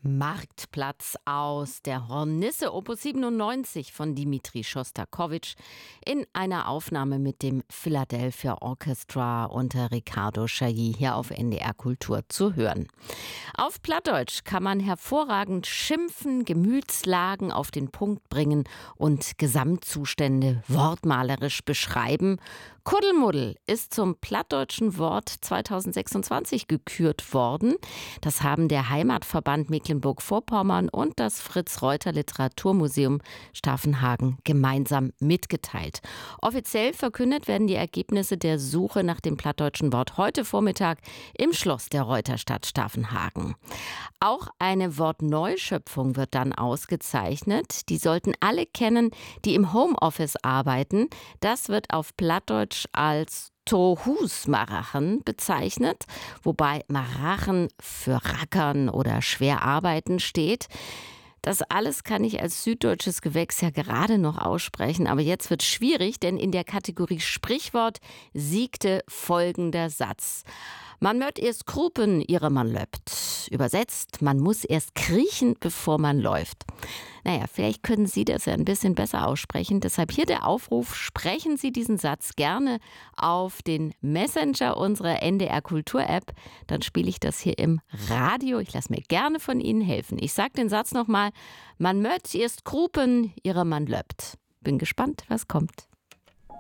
Marktplatz aus der Hornisse Opus 97 von Dimitri Schostakowitsch in einer Aufnahme mit dem Philadelphia Orchestra unter Riccardo Chailly hier auf NDR Kultur zu hören. Auf Plattdeutsch kann man hervorragend schimpfen, Gemütslagen auf den Punkt bringen und Gesamtzustände wortmalerisch beschreiben. Kuddelmuddel ist zum plattdeutschen Wort 2026 gekürt worden. Das haben der Heimatverband Mecklenburg-Vorpommern und das Fritz-Reuter-Literaturmuseum Staffenhagen gemeinsam mitgeteilt. Offiziell verkündet werden die Ergebnisse der Suche nach dem plattdeutschen Wort heute Vormittag im Schloss der Reuterstadt Staffenhagen. Auch eine Wortneuschöpfung wird dann ausgezeichnet. Die sollten alle kennen, die im Homeoffice arbeiten. Das wird auf Plattdeutsch als Tohus-Marachen bezeichnet, wobei Marachen für Rackern oder schwer arbeiten steht. Das alles kann ich als süddeutsches Gewächs ja gerade noch aussprechen, aber jetzt wird es schwierig, denn in der Kategorie Sprichwort siegte folgender Satz. Man mört erst krupen, ihre man löppt. Übersetzt, man muss erst kriechen, bevor man läuft. Naja, vielleicht können Sie das ja ein bisschen besser aussprechen. Deshalb hier der Aufruf, sprechen Sie diesen Satz gerne auf den Messenger unserer NDR Kultur App. Dann spiele ich das hier im Radio. Ich lasse mir gerne von Ihnen helfen. Ich sage den Satz nochmal. Man mört erst krupen, ihre man löppt. Bin gespannt, was kommt.